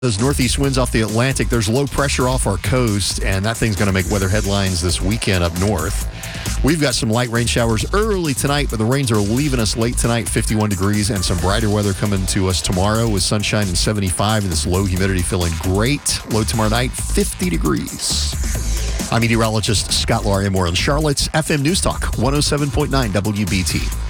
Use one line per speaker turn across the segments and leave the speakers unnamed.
Those northeast winds off the Atlantic, there's low pressure off our coast, and that thing's going to make weather headlines this weekend up north. We've got some light rain showers early tonight, but the rains are leaving us late tonight, 51 degrees, and some brighter weather coming to us tomorrow with sunshine and 75 and this low humidity feeling great. Low tomorrow night, 50 degrees. I'm meteorologist Scott Larimore in Charlotte's FM News Talk, 107.9 WBT.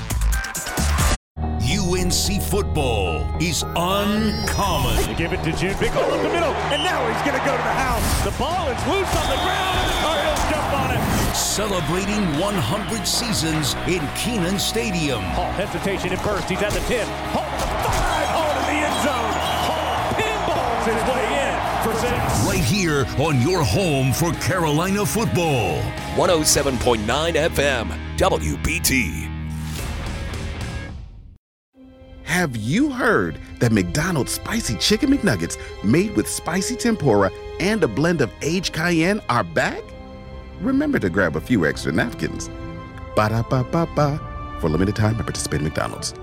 UNC football is uncommon.
They give it to Jim. Big hole in the middle, and now he's going to go to the house. The ball is loose on the ground, and the Cardinals jump on it.
Celebrating 100 seasons in Kenan Stadium.
Hall, hesitation at first. He's at the 10. Hall to the 5. Hall to the end zone. Hall pinballs his way in for 6.
Right here on your home for Carolina football.
107.9 FM, WBT.
Have you heard that McDonald's Spicy Chicken McNuggets made with spicy tempura and a blend of aged cayenne are back? Remember to grab a few extra napkins. Ba-da-ba-ba-ba. For limited time at participating McDonald's.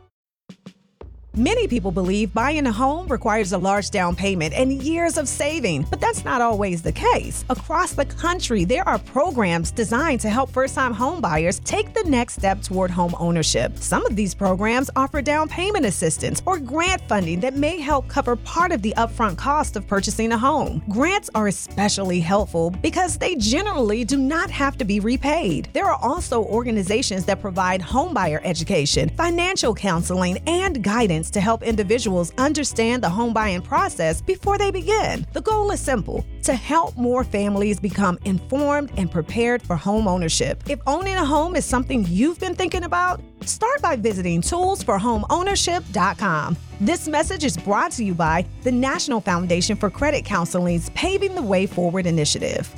Many people believe buying a home requires a large down payment and years of saving, but that's not always the case. Across the country, there are programs designed to help first-time home buyers take the next step toward home ownership. Some of these programs offer down payment assistance or grant funding that may help cover part of the upfront cost of purchasing a home. Grants are especially helpful because they generally do not have to be repaid. There are also organizations that provide homebuyer education, financial counseling, and guidance to help individuals understand the home buying process before they begin. The goal is simple: to help more families become informed and prepared for home ownership. If owning a home is something you've been thinking about, start by visiting toolsforhomeownership.com. This message is brought to you by the National Foundation for Credit Counseling's Paving the Way Forward initiative.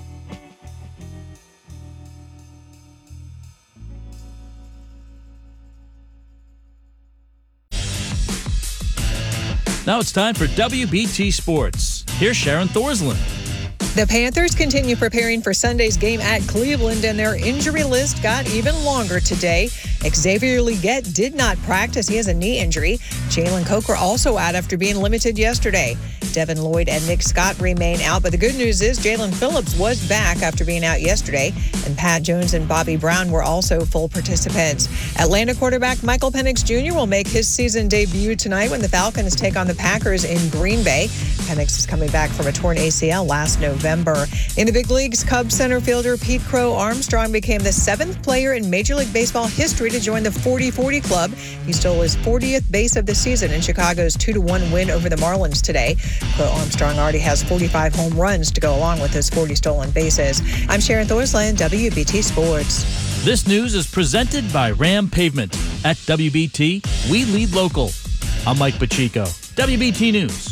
Now it's time for WBT Sports. Here's Sharon Thorsland.
The Panthers continue preparing for Sunday's game at Cleveland, and their injury list got even longer today. Xavier Legette did not practice. He has a knee injury. Jalen Coker also out after being limited yesterday. Devin Lloyd and Nick Scott remain out, but the good news is Jalen Phillips was back after being out yesterday, and Pat Jones and Bobby Brown were also full participants. Atlanta quarterback Michael Penix Jr. will make his season debut tonight when the Falcons take on the Packers in Green Bay. Penix is coming back from a torn ACL last November. In the big leagues, Cubs center fielder Pete Crow Armstrong became the 7th player in Major League Baseball history to join the 40-40 club. He stole his 40th base of the season in Chicago's 2-1 win over the Marlins today. Crow Armstrong already has 45 home runs to go along with his 40 stolen bases. I'm Sharon Thorsland, WBT Sports.
This news is presented by Ram Pavement. At WBT, we lead local. I'm Mike Pacheco, WBT News.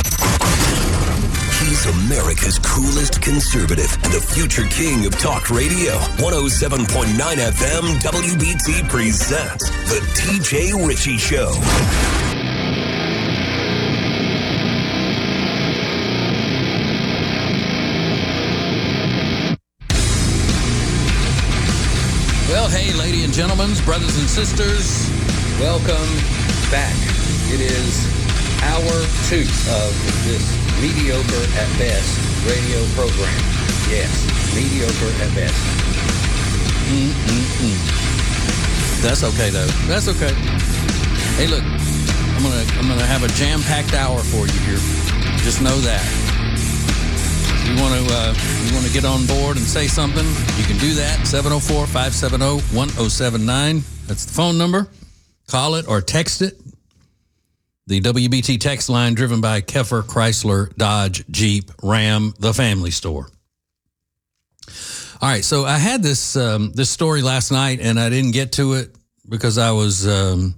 He's America's coolest conservative and the future king of talk radio. 107.9 FM WBT presents The TJ Ritchie Show.
Well, hey, ladies and gentlemen, brothers and sisters, welcome back. It is hour 2 of this mediocre at best radio program. Yes, mediocre at best.
That's okay, though. That's okay. Hey, look, I'm gonna have a jam-packed hour for you here. Just know that. You want to get on board and say something, you can do that. 704-570-1079. That's the phone number. Call it or text it. The WBT text line driven by Keffer, Chrysler, Dodge, Jeep, Ram, the family store. All right, so I had this this story last night, and I didn't get to it because I was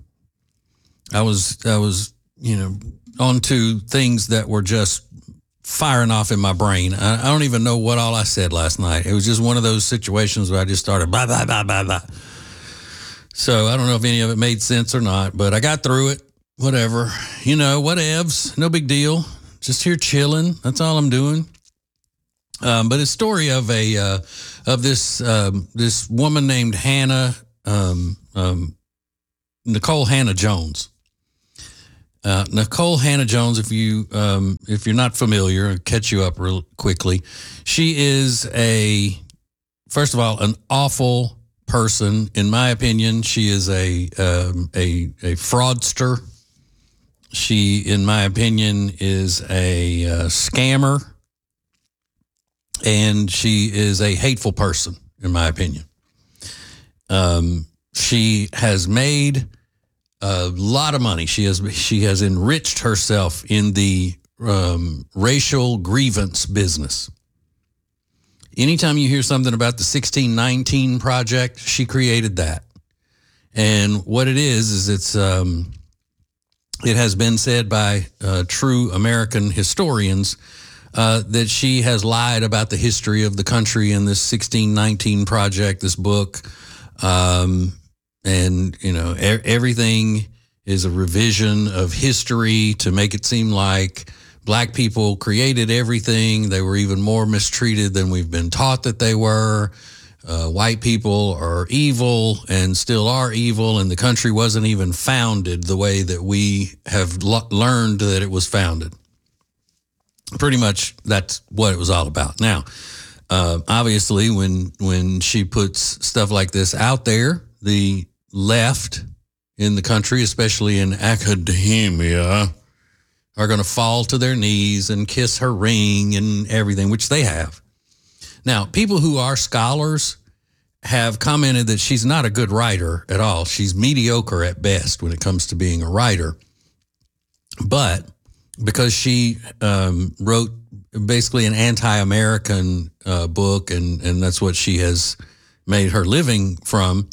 on to things that were just firing off in my brain. I don't even know what all I said last night. It was just one of those situations where I just started blah, blah, blah, blah, blah. So I don't know if any of it made sense or not, but I got through it. Whatever. Whatevs. No big deal. Just here chilling. That's all I'm doing. But a story of this woman named Hannah, Nicole Hannah Jones. Nicole Hannah-Jones, if you're not familiar, I'll catch you up real quickly. She is first of all, an awful person, in my opinion. She is a fraudster. She, in my opinion, is a scammer, and she is a hateful person, in my opinion. She has made a lot of money. She has enriched herself in the racial grievance business. Anytime you hear something about the 1619 Project, she created that. And what it is it has been said by true American historians that she has lied about the history of the country in this 1619 Project, this book. And, everything is a revision of history to make it seem like Black people created everything. They were even more mistreated than we've been taught that they were. White people are evil and still are evil, and the country wasn't even founded the way that we have learned that it was founded. Pretty much that's what it was all about. Now, obviously, when she puts stuff like this out there, the left in the country, especially in academia, are going to fall to their knees and kiss her ring and everything, which they have. Now, people who are scholars have commented that she's not a good writer at all. She's mediocre at best when it comes to being a writer. But because she wrote basically an anti-American book, and that's what she has made her living from,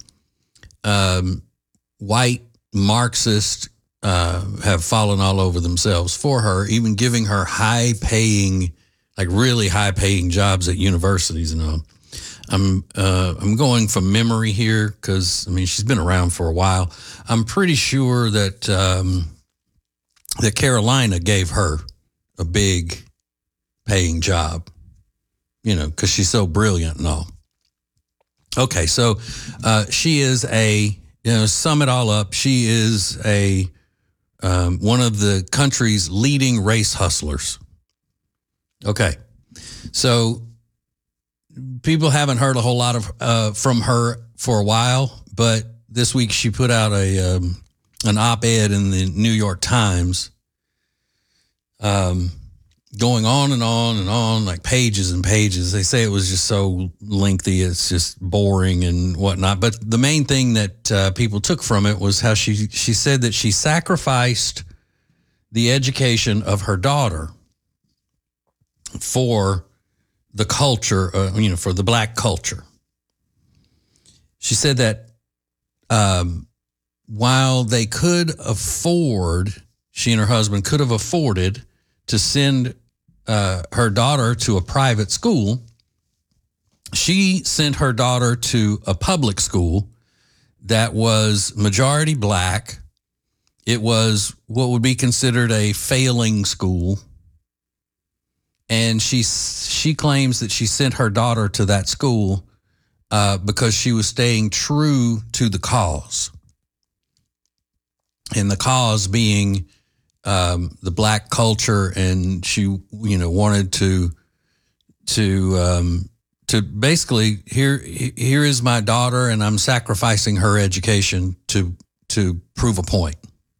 white Marxists have fallen all over themselves for her, even giving her high-paying, like really high-paying jobs at universities and all. I'm going from memory here because, she's been around for a while. I'm pretty sure that that Carolina gave her a big paying job, because she's so brilliant and all. Okay, so she is sum it all up, she is one of the country's leading race hustlers. Okay, so people haven't heard a whole lot of from her for a while, but this week she put out an op-ed in the New York Times, going on and on and on, like pages and pages. They say it was just so lengthy, it's just boring and whatnot. But the main thing that people took from it was how she said that she sacrificed the education of her daughter for the culture, for the Black culture. She said that while they could afford, she and her husband could have afforded to send her daughter to a private school, she sent her daughter to a public school that was majority Black. It was what would be considered a failing school. And she claims that she sent her daughter to that school because she was staying true to the cause. And the cause being the Black culture, and she, wanted to basically, here is my daughter, and I'm sacrificing her education to prove a point.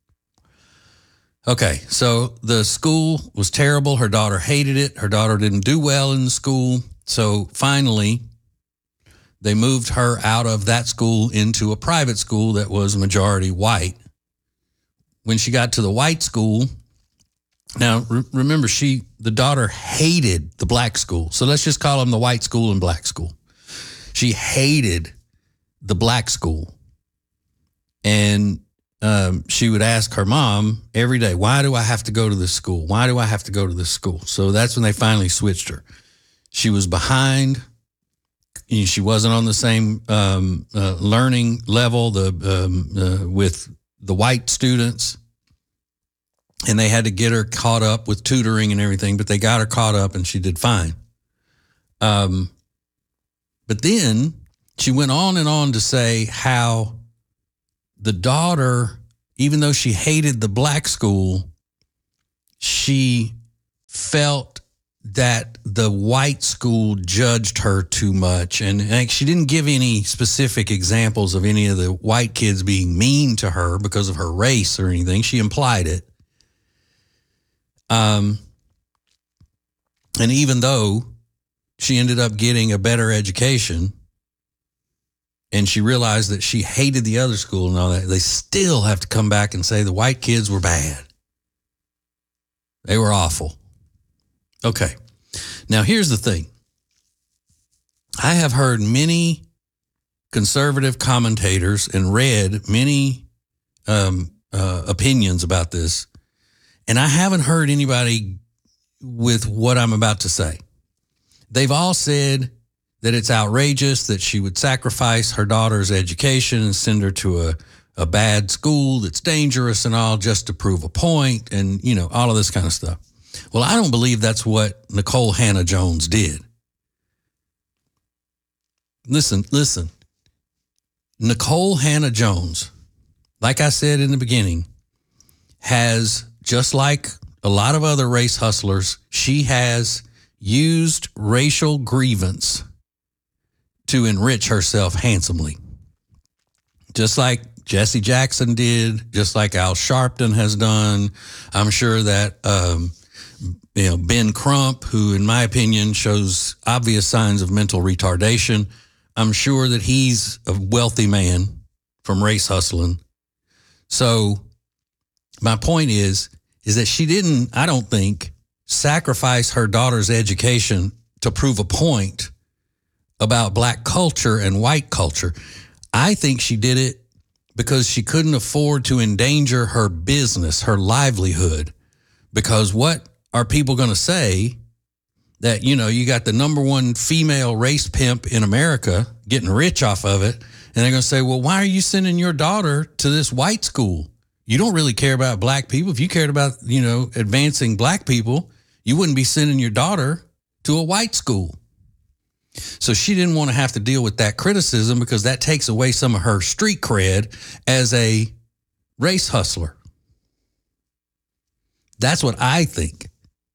Okay, so the school was terrible. Her daughter hated it. Her daughter didn't do well in the school. So finally, they moved her out of that school into a private school that was majority white. When she got to the white school, now remember, the daughter hated the Black school. So let's just call them the white school and Black school. She hated the Black school. And she would ask her mom every day, why do I have to go to this school? Why do I have to go to this school? So that's when they finally switched her. She was behind. She wasn't on the same learning level with the white students. And they had to get her caught up with tutoring and everything, but they got her caught up and she did fine. But then she went on and on to say how the daughter even though she hated the black school, she felt that the white school judged her too much. And she didn't give any specific examples of any of the white kids being mean to her because of her race or anything. She implied it. And even though she ended up getting a better education and she realized that she hated the other school and all that, they still have to come back and say the white kids were bad. They were awful. Okay. Now, here's the thing. I have heard many conservative commentators and read many opinions about this, and I haven't heard anybody with what I'm about to say. They've all said that it's outrageous that she would sacrifice her daughter's education and send her to a bad school that's dangerous and all just to prove a point and, you know, all of this kind of stuff. Well, I don't believe that's what Nicole Hannah-Jones did. Listen. Nicole Hannah-Jones, like I said in the beginning, has, just like a lot of other race hustlers, she has used racial grievance to enrich herself handsomely. Just like Jesse Jackson did, just like Al Sharpton has done. I'm sure that Ben Crump, who in my opinion shows obvious signs of mental retardation, I'm sure that he's a wealthy man from race hustling. So my point is that she didn't, I don't think, sacrifice her daughter's education to prove a point about black culture and white culture. I think she did it because she couldn't afford to endanger her business, her livelihood. Because what are people going to say that, you know, you got the number one female race pimp in America getting rich off of it, and they're going to say, well, why are you sending your daughter to this white school? You don't really care about black people. If you cared about, you know, advancing black people, you wouldn't be sending your daughter to a white school. So she didn't want to have to deal with that criticism because that takes away some of her street cred as a race hustler. That's what I think.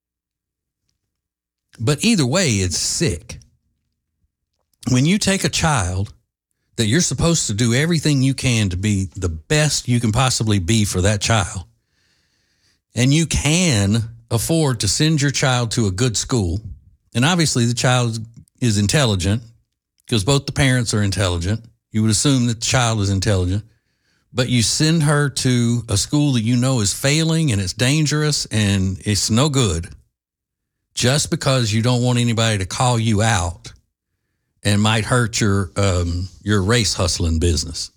But either way, it's sick. When you take a child that you're supposed to do everything you can to be the best you can possibly be for that child, and you can afford to send your child to a good school, and obviously the child is intelligent because both the parents are intelligent. You would assume that the child is intelligent, but you send her to a school that you know is failing and it's dangerous and it's no good just because you don't want anybody to call you out and might hurt your race hustling business.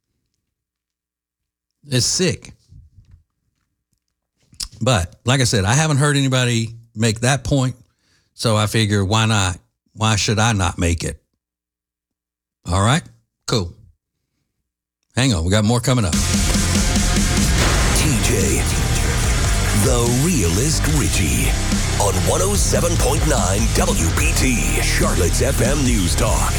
It's sick. But like I said, I haven't heard anybody make that point, so I figure why not? Why should I not make it? All right, cool. Hang on, we got more coming up.
TJ, the realist Richie, on 107.9 WBT, Charlotte's FM News Talk.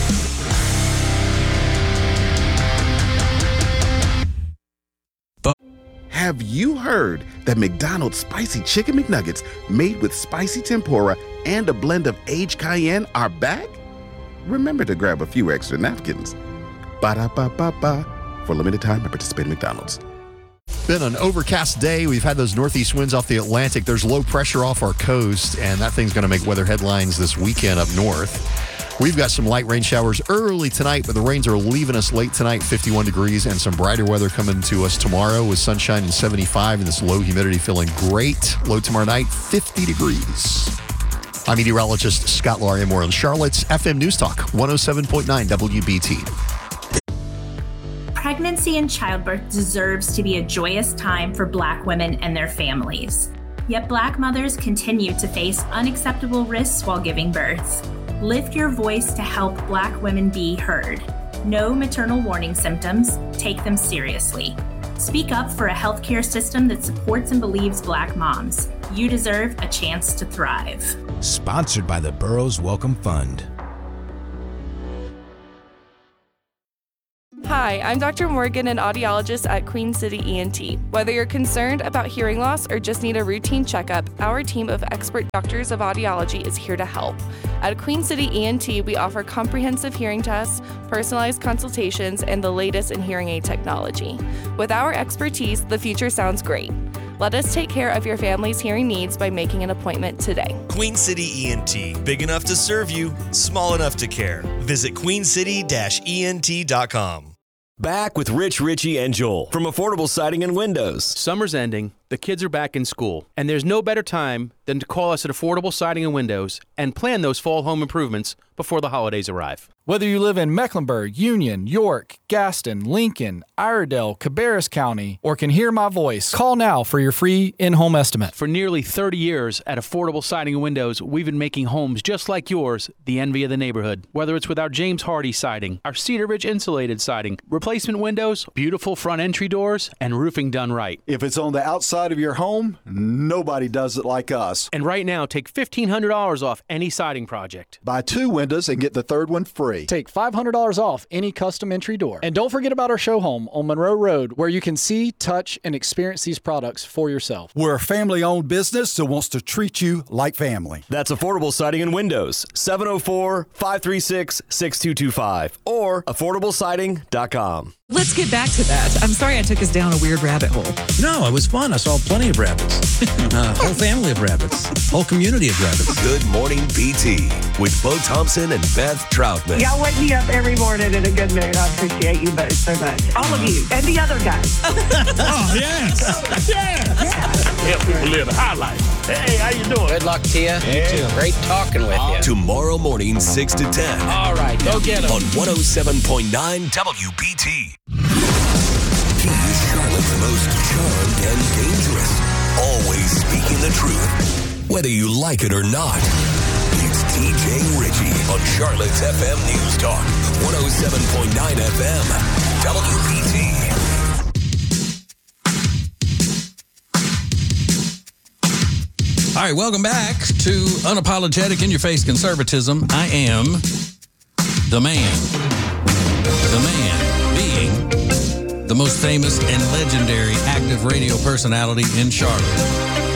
Have you heard that McDonald's Spicy Chicken McNuggets, made with spicy tempura and a blend of aged cayenne, are back? Remember to grab a few extra napkins. Ba-da-ba-ba-ba. For limited time at participating McDonald's.
Been an overcast day. We've had those northeast winds off the Atlantic. There's low pressure off our coast, and that thing's going to make weather headlines this weekend up north. We've got some light rain showers early tonight, but the rains are leaving us late tonight, 51 degrees, and some brighter weather coming to us tomorrow with sunshine and 75 and this low humidity feeling great. Low tomorrow night, 50 degrees. I'm meteorologist Scott Larimore on Charlotte's FM News Talk, 107.9 WBT.
Pregnancy and childbirth deserves to be a joyous time for Black women and their families. Yet Black mothers continue to face unacceptable risks while giving birth. Lift your voice to help Black women be heard. Know maternal warning symptoms, take them seriously. Speak up for a healthcare system that supports and believes Black moms. You deserve a chance to thrive.
Sponsored by the Burroughs Welcome Fund.
Hi,
Hi, I'm Dr. Morgan, an audiologist at Queen City ENT. Whether you're concerned about hearing loss or just need a routine checkup, our team of expert doctors of audiology is here to help. At Queen City ENT, we offer comprehensive hearing tests, personalized consultations, and the latest in hearing aid technology. With our expertise, the future sounds great. Let us take care of your family's hearing needs by making an appointment today.
Queen City ENT. Big enough to serve you, small enough to care. Visit queencity-ent.com.
Back with Rich, Richie, and Joel from Affordable Siding and Windows.
Summer's ending, the kids are back in school, and there's no better time than to call us at Affordable Siding and Windows and plan those fall home improvements before the holidays arrive.
Whether you live in Mecklenburg, Union, York, Gaston, Lincoln, Iredell, Cabarrus County, or can hear my voice, call now for your free in-home estimate.
For nearly 30 years at Affordable Siding and Windows, we've been making homes just like yours the envy of the neighborhood. Whether it's with our James Hardy siding, our Cedar Ridge insulated siding, replacement windows, beautiful front entry doors, and roofing done right.
If it's on the outside of your home, nobody does it like us.
And right now, take $1,500 off any siding project.
Buy 2 windows and get the third one free.
Take $500 off any custom entry door. And don't forget about our show home on Monroe Road, where you can see, touch, and experience these products for yourself.
We're a family-owned business that wants to treat you like family.
That's Affordable Siding and Windows, 704-536-6225 or affordablesiding.com.
Let's get back to that. I'm sorry I took us down a weird rabbit hole.
No, it was fun. I saw plenty of rabbits. Whole family of rabbits. Whole community of rabbits.
Good Morning BT with Bo Thompson and Beth Troutman.
Y'all wake me up every morning in a good mood. I appreciate you both so much. All of you and the other guys.
Oh, yes. Help people live a high life. Hey, how you doing?
Good luck to you. You too. Great talking with you.
Tomorrow morning, 6 to 10.
All right, go get them.
On 107.9 WBT. He's Charlotte's most charmed and dangerous. Always speaking the truth, whether you like it or not. It's TJ Ritchie on Charlotte's FM News Talk, 107.9 FM, WBT.
All right, welcome back to Unapologetic In Your Face Conservatism. I am the man. The man being the most famous and legendary active radio personality in Charlotte.